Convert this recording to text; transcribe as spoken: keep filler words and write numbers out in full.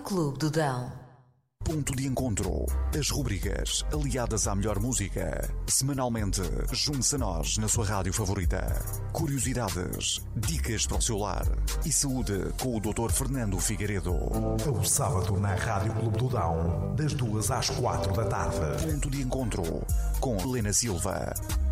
Clube do Dão. Ponto de encontro. As rubricas aliadas à melhor música. Semanalmente, junte-se a nós na sua rádio favorita. Curiosidades, dicas para o seu lar e saúde com o doutor Fernando Figueiredo. O sábado na Rádio Clube do Dão, das duas às quatro da tarde. Ponto de encontro com Helena Silva.